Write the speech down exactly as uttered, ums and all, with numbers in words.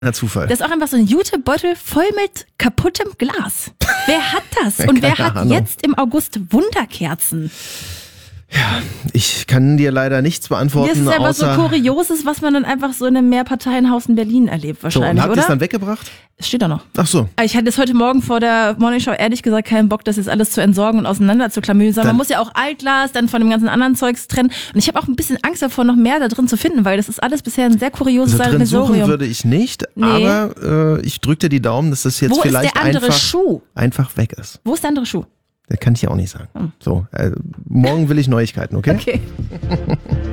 Zufall. Das ist auch einfach so ein Jutebeutel voll mit kaputtem Glas. Wer hat das? Ja, Und wer keine hat Ahnung. jetzt im August Wunderkerzen? Ja, ich kann dir leider nichts beantworten, Das ist ja was so außer... Kurioses, was man dann einfach so in einem Mehrparteienhaus in Berlin erlebt So, und wahrscheinlich, habt ihr oder? es dann weggebracht? Es steht da noch. Ach so. Aber ich hatte es heute Morgen vor der Morningshow ehrlich gesagt keinen Bock, das jetzt alles zu entsorgen und auseinander zu klamüsern. Man Dann- muss ja auch Altglas dann von dem ganzen anderen Zeugs trennen. Und ich habe auch ein bisschen Angst davor, noch mehr da drin zu finden, weil das ist alles bisher ein sehr kurioses Also drin suchen Sammelsurium. würde ich nicht, Nee. aber äh, ich drücke dir die Daumen, dass das jetzt Wo ist vielleicht der andere einfach, Schuh? einfach weg ist. Wo ist der andere Schuh? Das kann ich ja auch nicht sagen. Hm. So, äh, morgen will ich Neuigkeiten, okay? Okay.